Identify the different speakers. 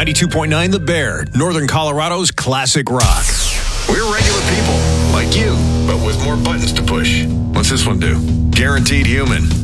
Speaker 1: 92.9 The Bear, Northern Colorado's classic rock.
Speaker 2: We're regular people, like you, but with more buttons to push. What's this one do? Guaranteed Human.